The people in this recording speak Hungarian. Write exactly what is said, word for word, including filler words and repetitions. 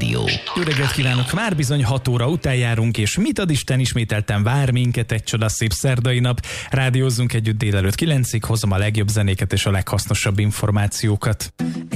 Rádió. Jó reggelt kívánok! Már bizony hat óra után járunk, és mit ad Isten, ismételten vár minket egy csodaszép szerdai nap. Rádiózzunk együtt délelőtt kilencig, hozom a legjobb zenéket és a leghasznosabb információkat.